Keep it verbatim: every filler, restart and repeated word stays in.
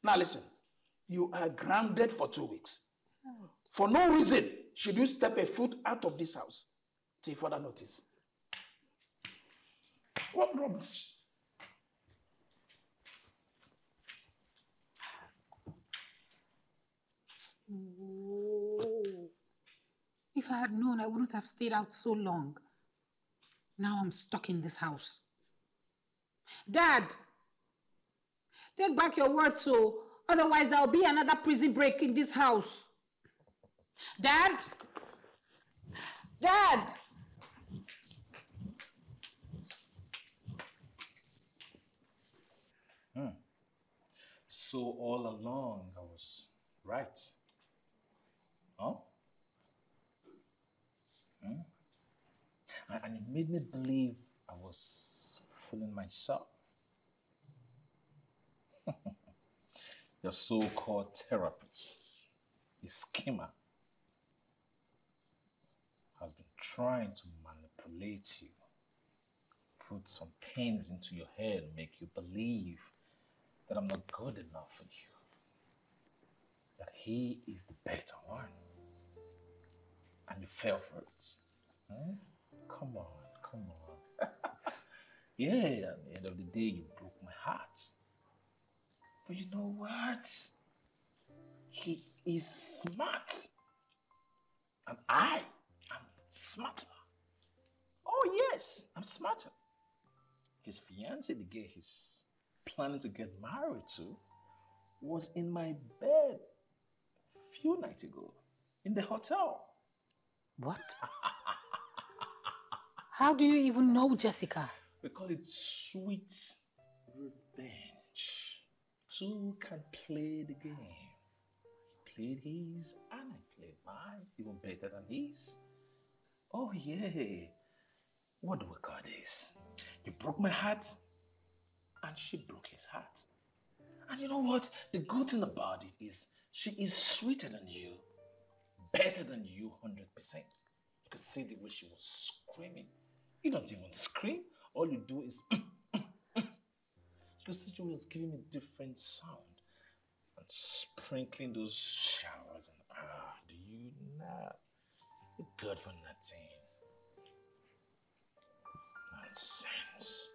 Now listen, you are grounded for two weeks. For no reason should you step a foot out of this house till further notice. What rubbish? Oh. If I had known, I wouldn't have stayed out so long. Now I'm stuck in this house. Dad! Take back your words, so otherwise there'll be another prison break in this house. Dad! Dad! Hmm. So all along I was right. Huh? Hmm? And, and it made me believe I was fooling myself. Your so-called therapist, a schemer, has been trying to manipulate you, put some things into your head, make you believe that I'm not good enough for you, that he is the better one, and you fell for it. Hmm? Come on, come on. Yeah, at the end of the day, you broke my heart. But you know what? He is smart. And I am smarter. Oh yes, I'm smarter. His fiancée, the girl he's planning to get married to, was in my bed a few nights ago in the hotel. What? How do you even know Jessica? We call it sweet revenge. Two can play the game. He played his and I played mine, even better than his. Oh yeah. What do we call this? You broke my heart and she broke his heart. And you know what? The good thing about it is she is sweeter than you, better than you one hundred percent. You could see the way she was screaming. You don't even scream. All you do is you could see she was giving me different sound and sprinkling those showers and ah, do you know? You're good for nothing. Nonsense.